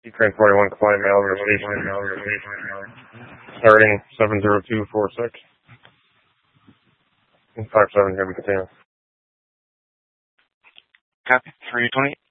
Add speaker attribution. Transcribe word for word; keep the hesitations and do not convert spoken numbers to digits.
Speaker 1: Ukraine forty-one, compliant mail station. Starting seven zero two four six. five seven, here we continue.
Speaker 2: Copy, three twenty.